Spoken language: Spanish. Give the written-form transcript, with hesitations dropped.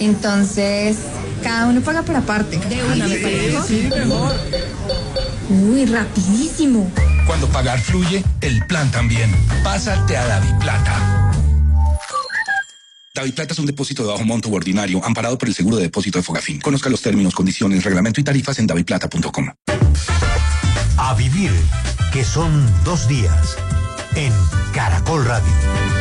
Entonces, cada uno paga por aparte. De una, me parece. Sí, mejor. Uy, rapidísimo. Cuando pagar fluye, el plan también. Pásate a DaviPlata. DaviPlata es un depósito de bajo monto u ordinario, amparado por el seguro de depósito de Fogafín. Conozca los términos, condiciones, reglamento y tarifas en daviplata.com. A vivir, que son 2 días, en Caracol Radio.